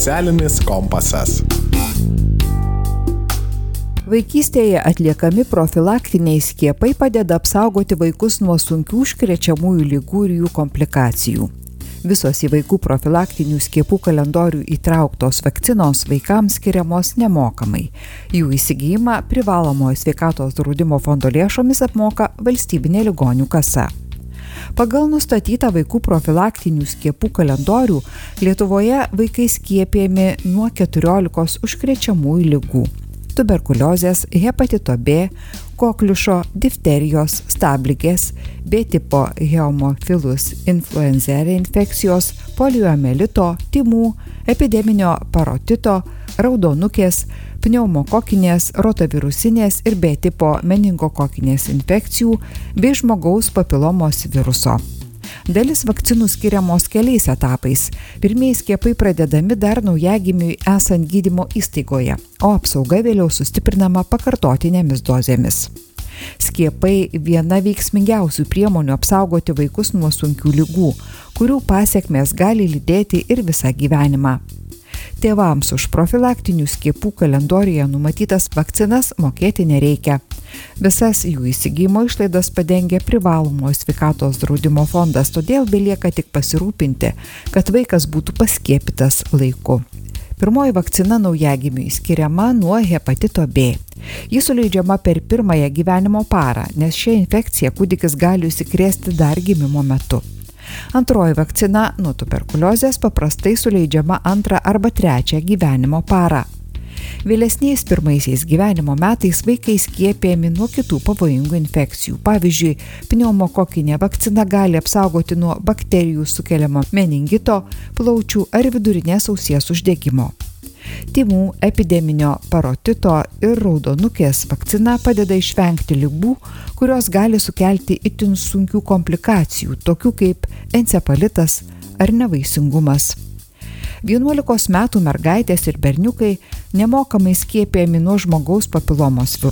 Socialinis kompasas. Vaikystėje atliekami profilaktiniai skiepai padeda apsaugoti vaikus nuo sunkių užkrečiamųjų ligų ir jų komplikacijų. Visos į vaikų profilaktinių skiepų kalendorių įtrauktos vakcinos vaikams skiriamos nemokamai. Jų įsigijimą privalomojo sveikatos draudimo fondo lėšomis apmoka valstybinė ligonių kasa. Pagal nustatytą vaikų profilaktinių skiepų kalendorių Lietuvoje vaikai skiepijami nuo 14 užkrečiamųjų ligų: tuberkuliozės, hepatito B, kokliušo, difterijos, stabligės, B tipo hemofilus influenzae infekcijos, poliomielito, tymų, epideminio parotito, raudonukės, pneumokokinės, rotavirusinės ir B tipo meningokokinės infekcijų bei žmogaus papilomos viruso. Dalis vakcinų skiriamos keliais etapais. Pirmieji skiepai pradedami dar naujagimiui esant gydymo įstaigoje, o apsauga vėliau sustiprinama pakartotinėmis dozėmis. Skiepai viena veiksmingiausių priemonių apsaugoti vaikus nuo sunkių ligų, kurių pasekmės gali lydėti ir visą gyvenimą. Tėvams už profilaktinių skiepų kalendoriuje numatytas vakcinas mokėti nereikia. Visas jų įsigijimo išlaidas padengia privalomojo sveikatos draudimo fondas, todėl belieka tik pasirūpinti, kad vaikas būtų paskiepytas laiku. Pirmoji vakcina naujagimiui skiriama nuo hepatito B. Ji suleidžiama per pirmąją gyvenimo parą, nes šią infekciją kūdikis gali užsikrėsti dar gimimo metu. Antroji vakcina nuo tuberkuliozės paprastai suleidžiama 2 arba 3 gyvenimo parą. Vėlesniais pirmaisiais gyvenimo metais vaikai skiepijami nuo kitų pavojingų infekcijų. Pavyzdžiui, pneumokokinė vakcina gali apsaugoti nuo bakterijų sukeliamo meningito, plaučių ar vidurinės ausies uždegimo. Tymų, epideminio parotito ir raudonukės vakcina padeda išvengti ligų, kurios gali sukelti itin sunkių komplikacijų, tokių kaip encefalitas ar nevaisingumas. 11 metų mergaitės ir berniukai nemokamai skiepijami nuo žmogaus papilomos viruso.